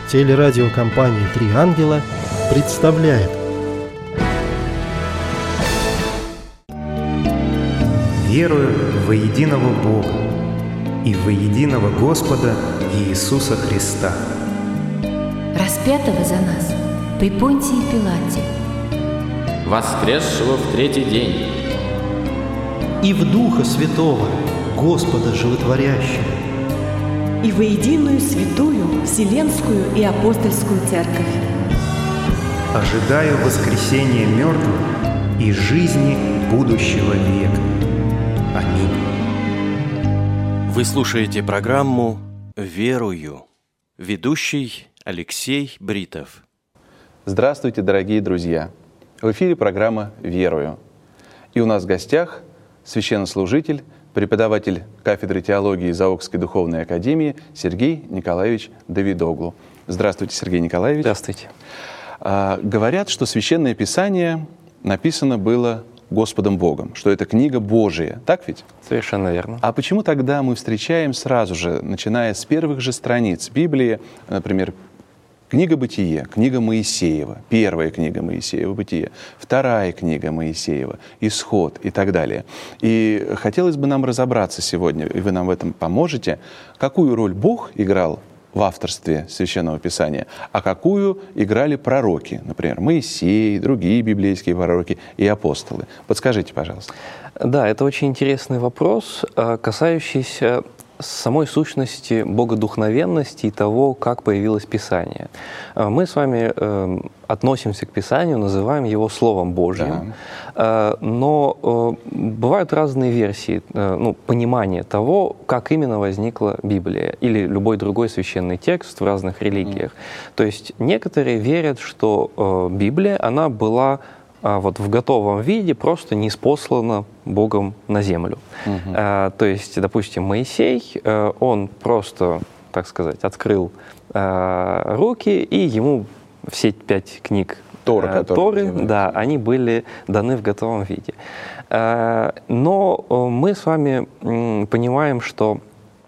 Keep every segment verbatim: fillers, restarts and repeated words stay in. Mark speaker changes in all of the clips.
Speaker 1: Телерадиокомпания «Три ангела» представляет.
Speaker 2: Верую во единого Бога и во единого Господа Иисуса Христа,
Speaker 3: распятого за нас при Понтии Пилате,
Speaker 4: воскресшего в третий день,
Speaker 1: и в Духа Святого, Господа Животворящего,
Speaker 5: и во единую святую Вселенскую и Апостольскую Церковь.
Speaker 2: ожидаю воскресения мертвых и жизни будущего века. Аминь.
Speaker 6: Вы слушаете программу «Верую». Ведущий Алексей Бритов.
Speaker 7: Здравствуйте, дорогие друзья! В эфире программа «Верую». И у нас в гостях священнослужитель, преподаватель кафедры теологии Заокской духовной академии Сергей Николаевич Давидоглу. Здравствуйте, Сергей Николаевич.
Speaker 8: Здравствуйте.
Speaker 7: А, говорят, что Священное Писание написано было Господом Богом, что это книга Божия. Так ведь?
Speaker 8: Совершенно верно.
Speaker 7: А почему тогда мы встречаем сразу же, начиная с первых же страниц Библии, например, книга Бытие, книга Моисеева, первая книга Моисеева, Бытие, вторая книга Моисеева, Исход и так далее. И хотелось бы нам разобраться сегодня, и вы нам в этом поможете, какую роль Бог играл в авторстве Священного Писания, а какую играли пророки, например, Моисей, другие библейские пророки и апостолы. Подскажите, пожалуйста.
Speaker 8: Да, это очень интересный вопрос, касающийся самой сущности богодухновенности и того, как появилось Писание. Мы с вами э, относимся к Писанию, называем его Словом Божьим, да. э, но э, бывают разные версии, э, ну, понимания того, как именно возникла Библия или любой другой священный текст в разных религиях. Mm. То есть некоторые верят, что э, Библия, она была а вот в готовом виде просто ниспослана Богом на землю. Uh-huh. А, то есть, допустим, Моисей, он просто, так сказать, открыл а, руки, и ему все пять книг Тора, а, Торы, да, они были даны в готовом виде. А, но мы с вами м, понимаем, что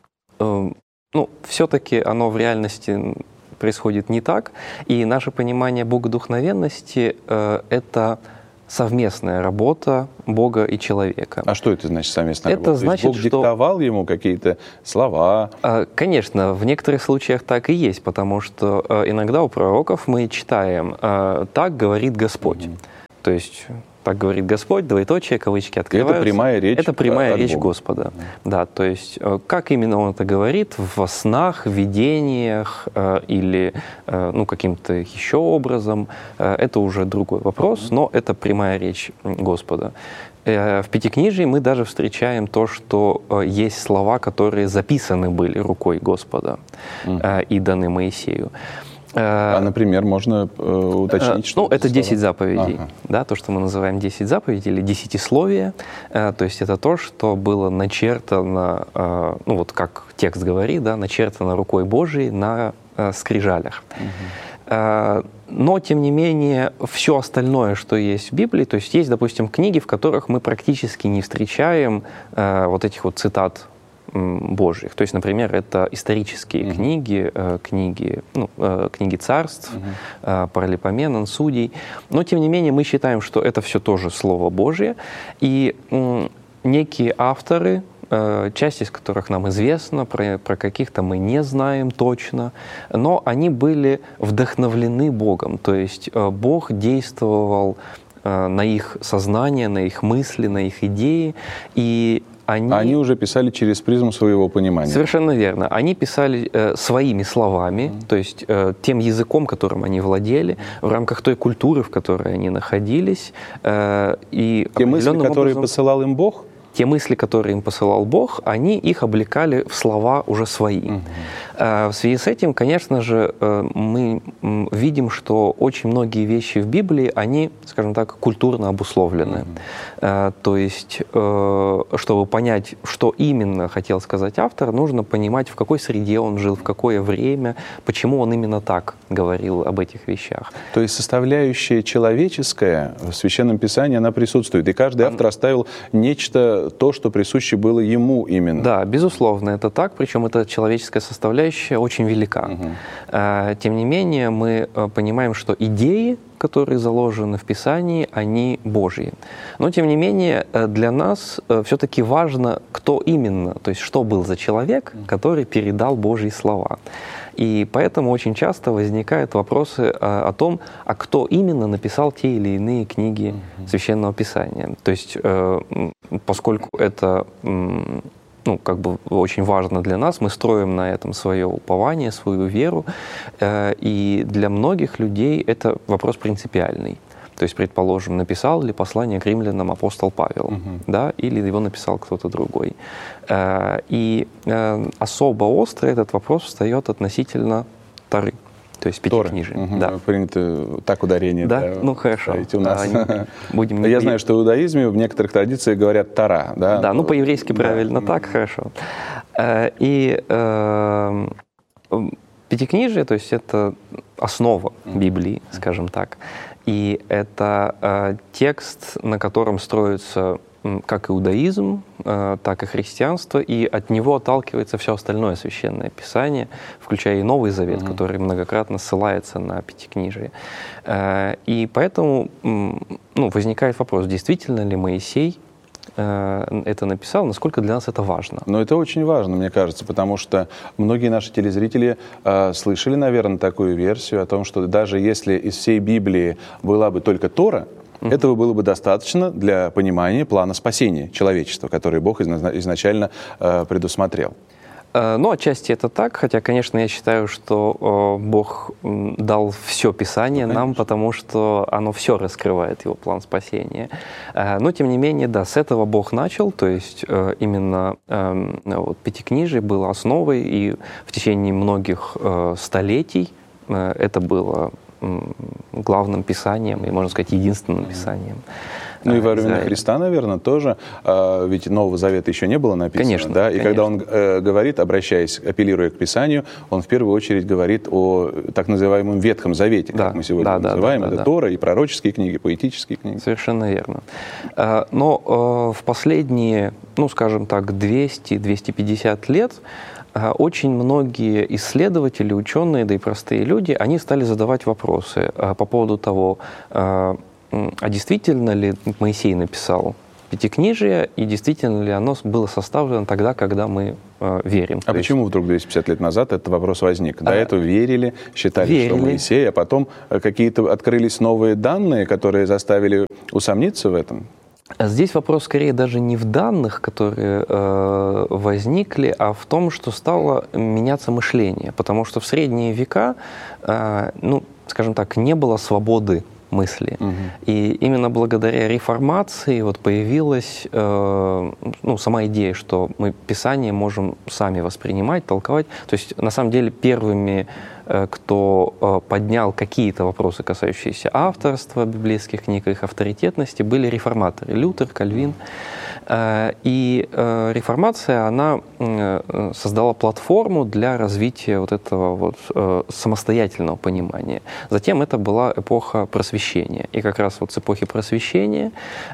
Speaker 8: э, ну, все-таки оно в реальности происходит не так, и наше понимание богодухновенности э, — это совместная работа Бога и человека.
Speaker 7: А что это значит совместная
Speaker 8: это
Speaker 7: работа?
Speaker 8: Значит,
Speaker 7: Бог
Speaker 8: что...
Speaker 7: диктовал ему какие-то слова?
Speaker 8: Э, конечно, в некоторых случаях так и есть, потому что э, иногда у пророков мы читаем э, «так говорит Господь». Mm-hmm. То есть... Так говорит Господь, двоеточие, кавычки открываются.
Speaker 7: Это прямая речь.
Speaker 8: Это прямая речь
Speaker 7: Бога.
Speaker 8: Господа. Mm. Да, то есть как именно Он это говорит, во снах, видениях э, или э, ну, каким-то еще образом, э, это уже другой вопрос, mm. но это прямая речь Господа. Э, в Пятикнижии мы даже встречаем то, что э, есть слова, которые записаны были рукой Господа mm. э, и даны Моисею.
Speaker 7: А, например, можно э, уточнить, что
Speaker 8: ну,
Speaker 7: это
Speaker 8: это десять заповедей,
Speaker 7: ага.
Speaker 8: да, то, что мы называем десять заповедей или десятисловие, э, то есть это то, что было начертано, э, ну вот как текст говорит, да, начертано рукой Божией на э, скрижалях. Угу. Э, но, тем не менее, все остальное, что есть в Библии, то есть есть, допустим, книги, в которых мы практически не встречаем э, вот этих вот цитат Божьих. То есть, например, это исторические mm-hmm. книги, э, книги, ну, э, книги царств, mm-hmm. э, Паралипоменон, Судей. Но, тем не менее, мы считаем, что это все тоже Слово Божье. И э, некие авторы, э, часть из которых нам известна, про, про каких-то мы не знаем точно, но они были вдохновлены Богом. То есть э, Бог действовал э, на их сознание, на их мысли, на их идеи. И Они,
Speaker 7: Они уже писали через призму своего понимания.
Speaker 8: Совершенно верно. Они писали э, своими словами, mm-hmm. то есть э, тем языком, которым они владели, mm-hmm. в рамках той культуры, в которой они находились. Э, и
Speaker 7: Те мысли, которые
Speaker 8: образом,
Speaker 7: посылал им Бог?
Speaker 8: Те мысли, которые им посылал Бог, они их облекали в слова уже свои. Mm-hmm. В связи с этим, конечно же, мы видим, что очень многие вещи в Библии, они, скажем так, культурно обусловлены. Mm-hmm. То есть, чтобы понять, что именно хотел сказать автор, нужно понимать, в какой среде он жил, в какое время, почему он именно так говорил об этих вещах.
Speaker 7: То есть составляющая человеческая в Священном Писании, она присутствует, и каждый автор оставил нечто, то, что присуще было ему именно.
Speaker 8: Да, безусловно, это так, причем эта человеческая составляющая животворящая очень велика. Угу. Тем не менее, мы понимаем, что идеи, которые заложены в Писании, они Божьи. Но, тем не менее, для нас все-таки важно, кто именно, то есть что был за человек, который передал Божьи слова. И поэтому очень часто возникают вопросы о том, а кто именно написал те или иные книги Священного Писания. То есть, поскольку это ну, как бы очень важно для нас, мы строим на этом свое упование, свою веру, и для многих людей это вопрос принципиальный. То есть, предположим, написал ли послание к римлянам апостол Павел, uh-huh. да, или его написал кто-то другой. И особо остро этот вопрос встает относительно Торы, то есть Пятикнижия.
Speaker 7: Угу.
Speaker 8: Да.
Speaker 7: Принято так ударение.
Speaker 8: Да,
Speaker 7: да,
Speaker 8: ну хорошо.
Speaker 7: У нас.
Speaker 8: А, будем
Speaker 7: Я знаю, что в иудаизме в некоторых традициях говорят Тора. Да,
Speaker 8: да, ну по-еврейски
Speaker 7: да.
Speaker 8: правильно, так, хорошо. И э, Пятикнижие, то есть это основа Библии, скажем так. И это э, текст, на котором строится как иудаизм, э, так и христианство, и от него отталкивается все остальное Священное Писание, включая и Новый Завет, mm-hmm. который многократно ссылается на Пятикнижие. Э, и поэтому ну, возникает вопрос, действительно ли Моисей это написал, насколько для нас это важно.
Speaker 7: Но это очень важно, мне кажется, потому что многие наши телезрители э, слышали, наверное, такую версию о том, что даже если из всей Библии была бы только Тора, mm-hmm. этого было бы достаточно для понимания плана спасения человечества, который Бог изна- изначально э, предусмотрел.
Speaker 8: Ну, отчасти это так, хотя, конечно, я считаю, что э, Бог дал все Писание ну, нам, потому что оно все раскрывает его план спасения. Э, но, тем не менее, да, с этого Бог начал, то есть э, именно э, вот, Пятикнижие было основой, и в течение многих э, столетий э, это было э, главным Писанием, и, можно сказать, единственным Писанием.
Speaker 7: Ну и во времена Христа, наверное, тоже, а, ведь Нового Завета еще не было написано.
Speaker 8: Конечно,
Speaker 7: да? И
Speaker 8: конечно.
Speaker 7: когда он э, говорит, обращаясь, апеллируя к Писанию, он в первую очередь говорит о так называемом Ветхом Завете,
Speaker 8: да,
Speaker 7: как мы сегодня
Speaker 8: да,
Speaker 7: называем.
Speaker 8: Да, да,
Speaker 7: Это
Speaker 8: да,
Speaker 7: Тора и пророческие книги, поэтические книги.
Speaker 8: Совершенно верно. Но в последние, ну, скажем так, двести-двести пятьдесят лет очень многие исследователи, ученые, да и простые люди, они стали задавать вопросы по поводу того, а действительно ли Моисей написал Пятикнижие, и действительно ли оно было составлено тогда, когда мы э, верим.
Speaker 7: А
Speaker 8: То
Speaker 7: почему
Speaker 8: есть...
Speaker 7: вдруг двести пятьдесят лет назад этот вопрос возник? До а... этого верили, считали,
Speaker 8: верили.
Speaker 7: что Моисей, а потом какие-то открылись новые данные, которые заставили усомниться в этом?
Speaker 8: Здесь вопрос скорее даже не в данных, которые э, возникли, а в том, что стало меняться мышление. Потому что в средние века, э, ну, скажем так, не было свободы мысли. Угу. И именно благодаря реформации вот появилась э, ну, сама идея, что мы Писание можем сами воспринимать, толковать. То есть, на самом деле, первыми, э, кто э, поднял какие-то вопросы, касающиеся авторства библейских книг, их авторитетности, были реформаторы. Лютер, Кальвин. Э, и э, реформация, она э, создала платформу для развития вот этого вот, э, самостоятельного понимания. Затем это была эпоха просвещения. И как раз вот с эпохи просвещения,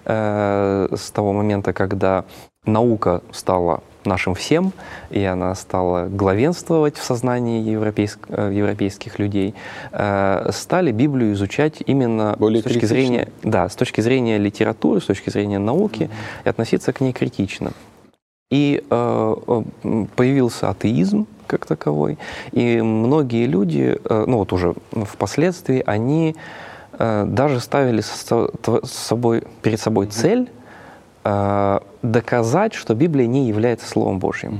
Speaker 8: э, с того момента, когда наука стала нашим всем, и она стала главенствовать в сознании европейск, европейских людей, э, стали Библию изучать именно
Speaker 7: более
Speaker 8: с точки зрения, да, с точки зрения литературы, с точки зрения науки, mm-hmm. и относиться к ней критично. И э, появился атеизм как таковой, и многие люди, э, ну вот уже впоследствии, они даже ставили с собой, перед собой цель э, доказать, что Библия не является Словом Божьим.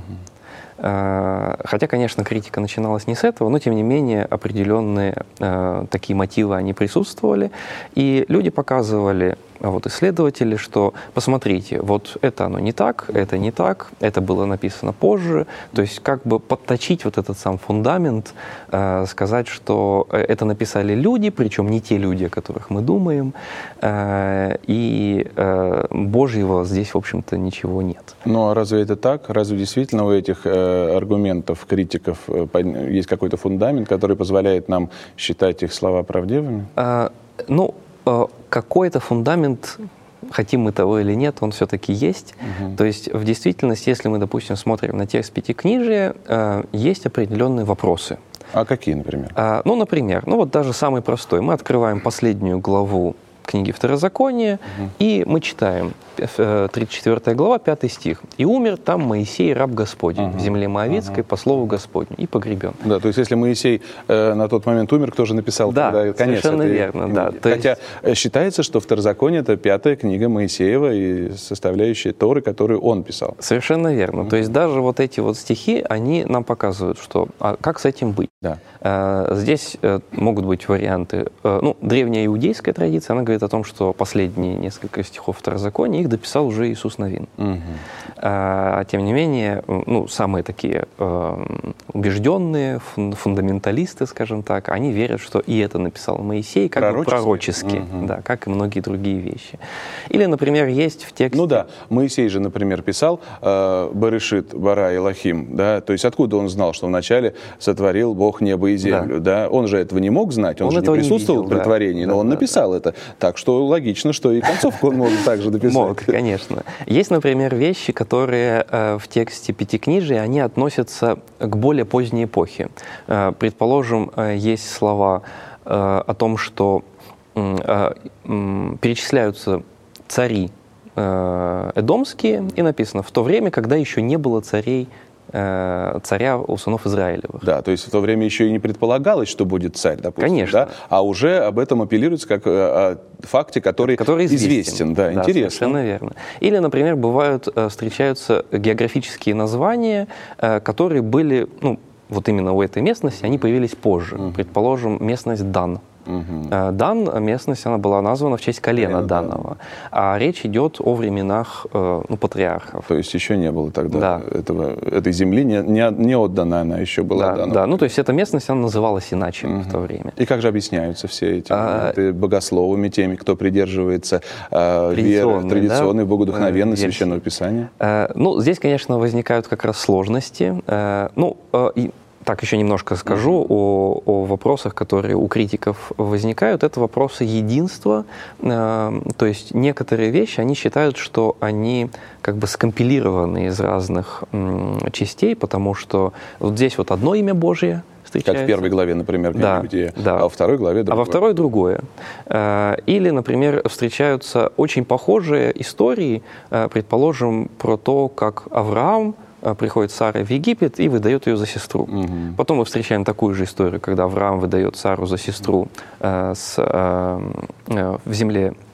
Speaker 8: Uh-huh. э, хотя, конечно, критика начиналась не с этого, но, тем не менее, определенные э, такие мотивы, они присутствовали. И люди показывали, вот, исследователи, что, посмотрите, вот это оно не так, это не так, это было написано позже. То есть как бы подточить вот этот сам фундамент, э, сказать, что это написали люди, причем не те люди, о которых мы думаем, э, и э, Божьего здесь, в общем-то, ничего нет.
Speaker 7: Ну а разве это так? Разве действительно у этих э, аргументов критиков э, есть какой-то фундамент, который позволяет нам считать их слова правдивыми?
Speaker 8: Э, ну, какой-то фундамент хотим мы того или нет, он все-таки есть. Угу. То есть в действительности, если мы, допустим, смотрим на текст Пятикнижия, э, есть определенные вопросы.
Speaker 7: А какие, например?
Speaker 8: А, ну, например, ну вот даже самый простой. Мы открываем последнюю главу книги Второзакония, угу. и мы читаем тридцать четвёртая глава, пятый стих. «И умер там Моисей, раб Господень, угу. в земле Моавицкой, угу. по слову Господню, и погребен». Да,
Speaker 7: то есть если Моисей э, на тот момент умер, кто же написал
Speaker 8: да,
Speaker 7: тогда конец
Speaker 8: совершенно
Speaker 7: этой
Speaker 8: верно,
Speaker 7: книги?
Speaker 8: да.
Speaker 7: Хотя
Speaker 8: есть...
Speaker 7: считается, что Второзаконие — это пятая книга Моисеева и составляющая Торы, которую он писал.
Speaker 8: Совершенно верно. Угу. То есть даже вот эти вот стихи, они нам показывают, что а как с этим быть.
Speaker 7: Да.
Speaker 8: А, здесь а, могут быть варианты. А, ну, древняя иудейская традиция, она говорит о том, что последние несколько стихов Второзакония их дописал уже Иисус Навин. Угу. А, тем не менее, ну, самые такие э, убежденные фундаменталисты, скажем так, они верят, что и это написал Моисей, как бы пророчески, угу. да, как и многие другие вещи. Или, например, есть в тексте...
Speaker 7: Ну да, Моисей же, например, писал э, «Барышит бара Элохим», да, то есть откуда он знал, что вначале сотворил Бог небо и землю, да, да? Он же этого не мог знать, он, он же не присутствовал не видел, при творении, да, но он да, написал да. это, так что логично, что и концовку он мог также написать.
Speaker 8: Мог, конечно. Есть, например, вещи, которые э, в тексте Пятикнижия, они относятся к более поздней эпохе. Э, предположим, э, есть слова э, о том, что э, э, перечисляются цари э, эдомские, и написано «в то время, когда еще не было царей царя у сынов Израилевых».
Speaker 7: Да, то есть в то время еще и не предполагалось, что будет царь, допустим.
Speaker 8: Конечно.
Speaker 7: Да? А уже об этом апеллируется как о факте, который, который известен. известен. Да, да, интересно.
Speaker 8: Совершенно верно. Или, например, бывают, встречаются географические названия, которые были, ну, вот именно у этой местности, они появились позже. Uh-huh. Предположим, местность Дан. Uh-huh. Дан, местность, она была названа в честь колена yeah, Данова. Да. А речь идет о временах ну, патриархов.
Speaker 7: То есть еще не было тогда да. этого, этой земли, не, не, не отдана она еще была.
Speaker 8: Да, да, ну то есть эта местность, она называлась иначе uh-huh. в то время.
Speaker 7: И как же объясняются все эти а, богословами, теми, кто придерживается а, веры, традиционной, да? богодухновенной Священного Писания?
Speaker 8: А, ну, здесь, конечно, возникают как раз сложности. А, ну, и так, еще немножко скажу mm-hmm. о, о вопросах, которые у критиков возникают. Это вопросы единства. Э, то есть некоторые вещи, они считают, что они как бы скомпилированы из разных м, частей, потому что вот здесь вот одно имя Божие встречается.
Speaker 7: Как в первой главе, например,
Speaker 8: да, да.
Speaker 7: а во второй главе другое.
Speaker 8: А во второй другое. Э, или, например, встречаются очень похожие истории, э, предположим, про то, как Авраам приходит Сара в Египет и выдает ее за сестру. Угу. Потом мы встречаем такую же историю, когда Авраам выдает Сару за сестру э, с, э, э, в земле